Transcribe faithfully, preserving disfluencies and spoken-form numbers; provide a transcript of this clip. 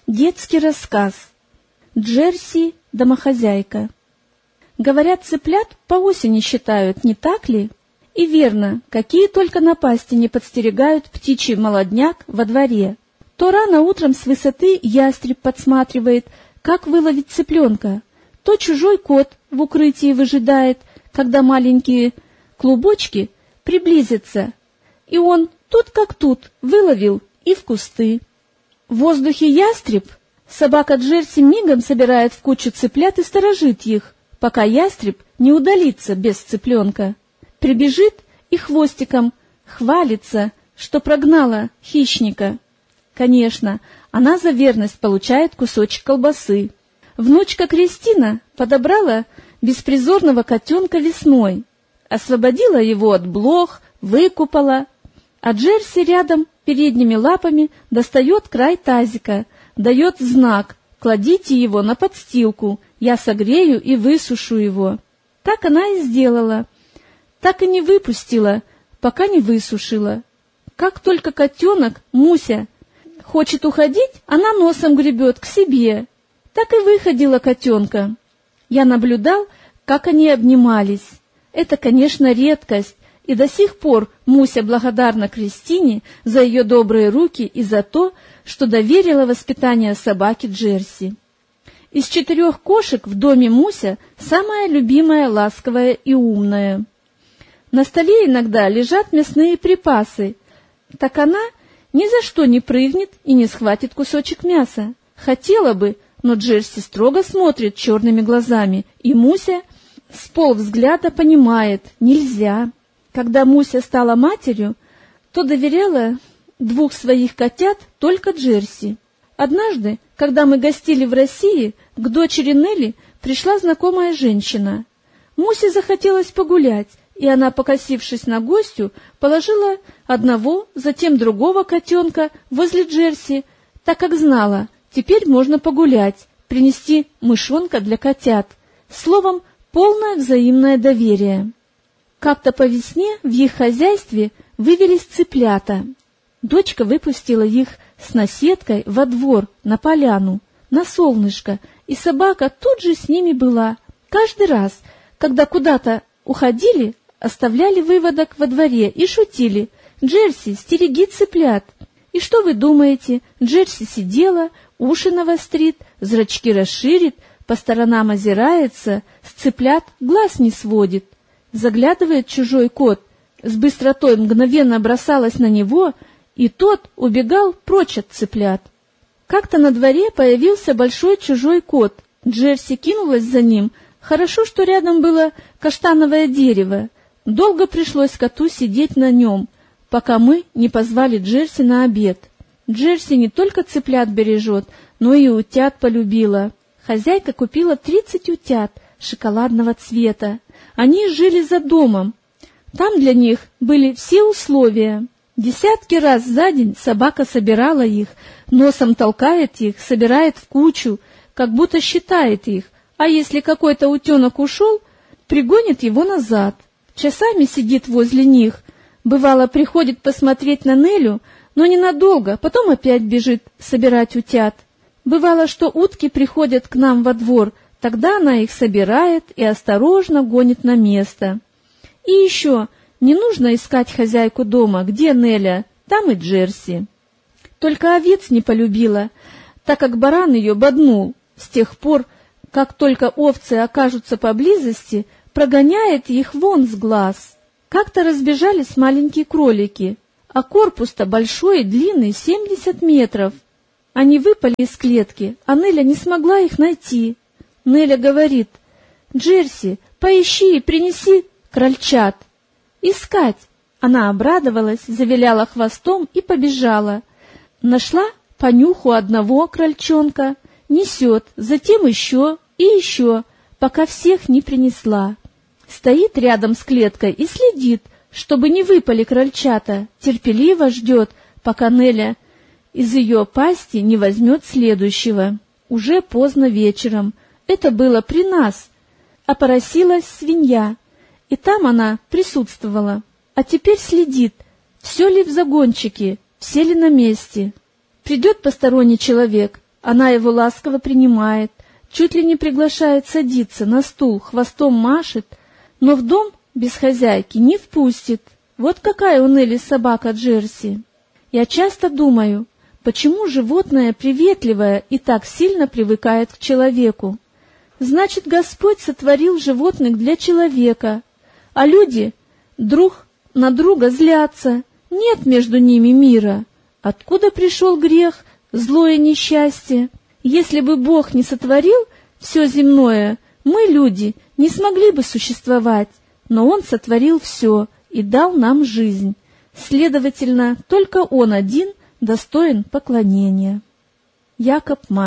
Детский рассказ. Джерси – домохозяйка. Говорят, цыплят по осени считают, не так ли? И верно, какие только напасти не подстерегают птичий молодняк во дворе. То рано утром с высоты ястреб подсматривает, как выловить цыпленка, то чужой кот в укрытии выжидает, когда маленькие клубочки приблизятся, и он тут как тут выловил и в кусты. В воздухе ястреб, собака Джерси мигом собирает в кучу цыплят и сторожит их, пока ястреб не удалится без цыпленка. Прибежит и хвостиком хвалится, что прогнала хищника. Конечно, она за верность получает кусочек колбасы. Внучка Кристина подобрала беспризорного котенка весной, освободила его от блох, выкупала, а Джерси рядом передними лапами достает край тазика, дает знак: «Кладите его на подстилку, я согрею и высушу его». Так она и сделала, так и не выпустила, пока не высушила. Как только котенок, Муся, хочет уходить, она носом гребет к себе. Так и выходила котенка. Я наблюдал, как они обнимались. Это, конечно, редкость, и до сих пор Муся благодарна Кристине за ее добрые руки и за то, что доверила воспитание собаки Джерси. Из четырех кошек в доме Муся самая любимая, ласковая и умная. На столе иногда лежат мясные припасы, так она ни за что не прыгнет и не схватит кусочек мяса. Хотела бы, но Джерси строго смотрит черными глазами, и Муся с полвзгляда понимает — нельзя. Когда Муся стала матерью, то доверяла двух своих котят только Джерси. Однажды, когда мы гостили в России, к дочери Нелли пришла знакомая женщина. Мусе захотелось погулять, и она, покосившись на гостью, положила одного, затем другого котенка возле Джерси, так как знала, теперь можно погулять, принести мышонка для котят. Словом, полное взаимное доверие. Как-то по весне в их хозяйстве вывелись цыплята. Дочка выпустила их с наседкой во двор, на поляну, на солнышко, и собака тут же с ними была. Каждый раз, когда куда-то уходили, оставляли выводок во дворе и шутили: «Джерси, стереги цыплят». И что вы думаете? Джерси сидела, уши навострит, зрачки расширит, по сторонам озирается, с цыплят глаз не сводит. Заглядывает чужой кот, с быстротой мгновенно бросалась на него, и тот убегал прочь от цыплят. Как-то на дворе появился большой чужой кот. Джерси кинулась за ним. Хорошо, что рядом было каштановое дерево. Долго пришлось коту сидеть на нем, пока мы не позвали Джерси на обед. Джерси не только цыплят бережет, но и утят полюбила. Хозяйка купила тридцать утят шоколадного цвета. Они жили за домом. Там для них были все условия. Десятки раз за день собака собирала их, носом толкает их, собирает в кучу, как будто считает их, а если какой-то утенок ушел, пригонит его назад. Часами сидит возле них. Бывало, приходит посмотреть на Нелю, но ненадолго, потом опять бежит собирать утят. Бывало, что утки приходят к нам во двор, тогда она их собирает и осторожно гонит на место. И еще, не нужно искать хозяйку дома, где Неля, там и Джерси. Только овец не полюбила, так как баран ее боднул. С тех пор, как только овцы окажутся поблизости, прогоняет их вон с глаз. Как-то разбежались маленькие кролики, а корпус-то большой и длинный, семьдесят метров. Они выпали из клетки, а Неля не смогла их найти. Неля говорит: «Джерси, поищи и принеси крольчат». «Искать!» Она обрадовалась, завиляла хвостом и побежала. Нашла по нюху одного крольчонка, несет, затем еще и еще, пока всех не принесла. Стоит рядом с клеткой и следит, чтобы не выпали крольчата, терпеливо ждет, пока Неля из ее пасти не возьмет следующего. Уже поздно вечером. Это было при нас. Опоросилась свинья, и там она присутствовала. А теперь следит, все ли в загончике, все ли на месте. Придет посторонний человек, Она его ласково принимает, чуть ли не приглашает садиться на стул, хвостом машет, но в дом без хозяйки не впустит. Вот какая у Нелли собака Джерси. Я часто думаю, почему животное приветливое и так сильно привыкает к человеку. Значит, Господь сотворил животных для человека, а люди друг на друга злятся, нет между ними мира. Откуда пришел грех, злое несчастье? Если бы Бог не сотворил все земное, мы, люди, не смогли бы существовать, но Он сотворил все и дал нам жизнь. Следовательно, только Он один достоин поклонения. Якоб Ман.